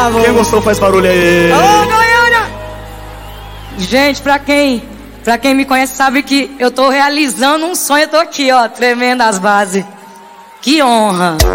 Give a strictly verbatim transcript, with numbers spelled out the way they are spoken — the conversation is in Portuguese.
bravo. Quem gostou faz barulho aí. Alô, Goiânia! Gente, pra quem, pra quem me conhece sabe que eu tô realizando um sonho. Eu tô aqui, ó, tremendo as bases. Que honra.